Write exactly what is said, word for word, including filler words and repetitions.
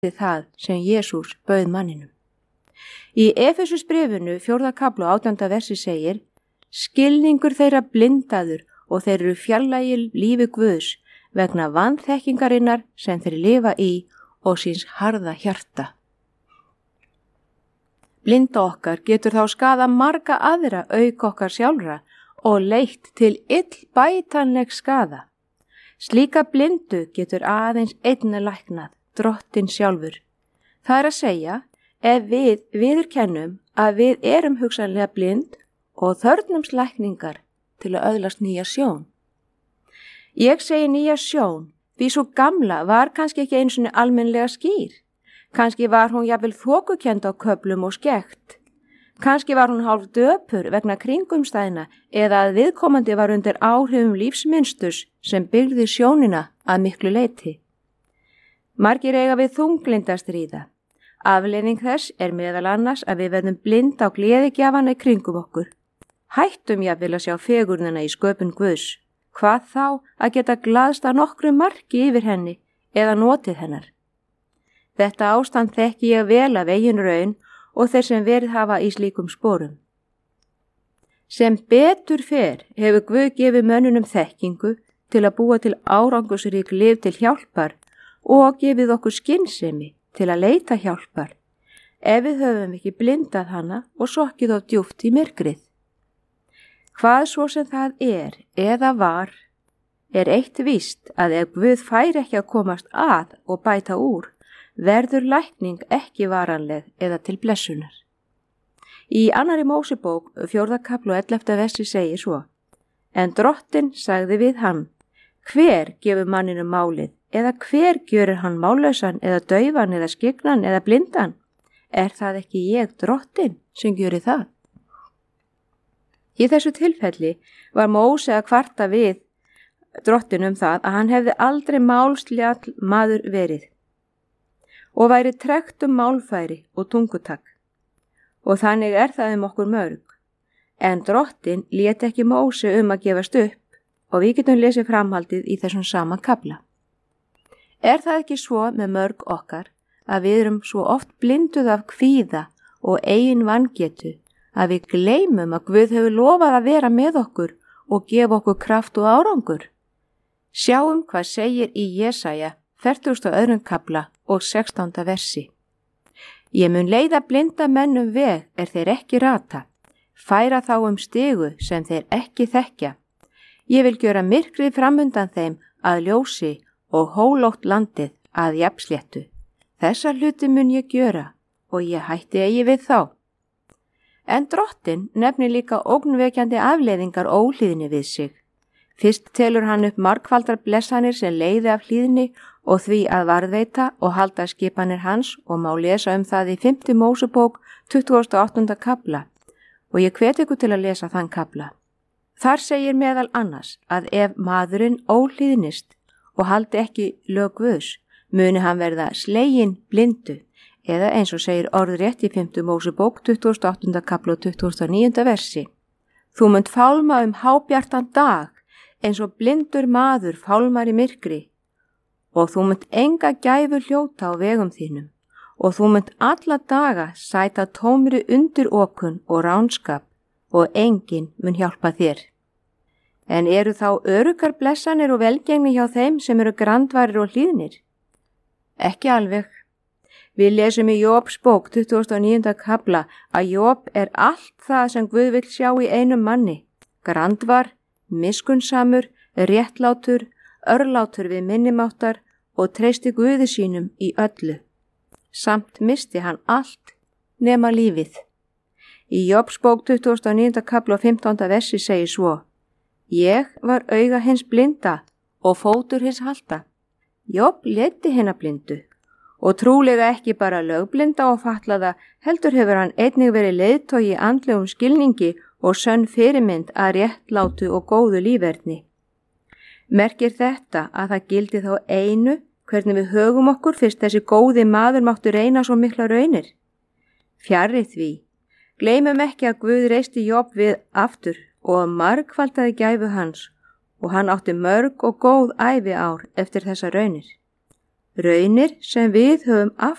það sem Jesús bauð manninum. Í Efesusbréfinu fjórða kafla og átjánda versi segir: skilningur þeirra blindaður og þeir eru fjarlægir lífi Guðs vegna vanþekkingarinnar sem þeir lifa í og síns harða hjarta. Blinda okkar getur þá skaða marga aðra auk okkar sjálfra og leitt til illbætanleg skaða. Slíka blindu getur aðeins einna læknað, Drottinn sjálfur. Það er að segja, ef við viðurkennum að við erum hugsanlega blind og þörfnumst lækningar til að öðlast nýja sjón. Ég segi nýja sjón, því svo gamla var kannski ekki einu sinni almennlega skýr. Kannski var hún jafnvel þokukend á köflum og skekkt. Kannski var hún hálf döpur vegna kringumstæðna eða að viðkomandi var undir áhrifum lífsmynsturs sem byggði sjónina að miklu leyti. Margir eiga við þunglinda stríða. Afleiðing þess er meðal annars að við verðum blind á gleðigjafana í kringum okkur. Hættum jafnvel að sjá fegurðina í sköpun Guðs. Hvað þá að geta glaðst að nokkru marki yfir henni eða notið hennar. Þetta ástand þekki ég vel af eigin raun og þeir sem verið hafa í slíkum sporum. Sem betur fer hefur Guð gefið mönnunum þekkingu til að búa til árangusrík lif til hjálpar og gefið okkur skynsemi til að leita hjálpar, ef við höfum ekki blindað hana og sokkið á djúpt í myrkrið. Hvað svo sem það er eða var, er eitt víst að ef Guð fær ekki að komast að og bæta úr, verður lækning ekki varanleg eða til blessunar. Í annarri Mósebók, fjórða kafla og ellefta versi segir svo: en Drottinn sagði við hann: hver gefur manninu málið, eða hver gjörir hann mállausan eða daufan eða skygnan eða blindan? Er það ekki ég, Drottinn, sem gjöri það? Í þessu tilfelli var Móse að kvarta við Drottinn um það að hann hefði aldrei málsljall maður verið og væri tregt um málfæri og tungutak. Og þannig er það um okkur mörg. En Drottinn lét ekki Móse um að gefast upp og við getum lesið framhaldið í þessum sama kafla. Er það ekki svo með mörg okkar að við erum svo oft blinduð af kvíða og eigin vangetu að við gleymum að Guð hefur lofað að vera með okkur og gefa okkur kraft og árangur? Sjáum hvað segir í Jesaja fertugasta og öðrum kafla og sextánda versi. Ég mun leiða blinda menn um veg er þeir ekki rata, færa þá um stigu sem þeir ekki þekkja. Ég vil gjöra myrkrið framundan þeim að ljósi og hólótt landið að jafnsléttu. Þessa hluti mun ég gjöra og ég hætti eigi við þá. En Drottinn nefnir líka ógnvekjandi afleiðingar óhlýðni við sig. Fyrst telur hann upp margfaldar blessanir sem leiði af hlýðni og því að varðveita og halda skipanir hans og má lesa um það í fimmta Mósebók tuttugasta og áttunda kafla og ég hvet ykkur til að lesa þann kafla. Þar segir meðal annars að ef maðurinn óhlýðnist og haldi ekki lög Guðs, muni hann verða sleginn blindu eða eins og segir orðrétt í fimmta Mósebók tuttugasta og áttunda kafla og tuttugasta og níunda versi. Þú munt fálma um hábjartan dag eins og blindur maður fálmar í myrkri og þú munt enga gæfu hljóta á vegum þínum og þú munt alla daga sæta tómri undirókun og ránskap og enginn mun hjálpa þér. En eru þá öruggar blessanir og velgengni hjá þeim sem eru grandvarir og hlýðnir? Ekki alveg. Við lesum í Jóbs bók tuttugasta og níunda kafla að Jób er allt það sem Guð vill sjá í einum manni, grandvar, miskunnsamur, réttlátur, örlátur við minnimáttar og treysti Guði sínum í öllu. Samt misti hann allt nema lífið. Í Jóbs bók tuttugasta og níunda kafla og fimmtánda versi segir svo: ég var auga hins blinda og fótur hins halta. Jób leiddi hina blindu og trúlega ekki bara lögblinda og fatlaða, heldur hefur hann einnig verið leiðtogi andlegum skilningi og sönn fyrirmynd að réttlátu og góðu líferni. Merkir þetta að það gildi þá einu hvernig við högum okkur fyrst þessi góði maður máttu reyna svo mikla raunir? Fjarri því, gleymum ekki að Guð reisti Jób við aftur og margfaldaði gæfu hans og hann átti mörg og góð æviár eftir þessa raunir. Raunir sem við höfum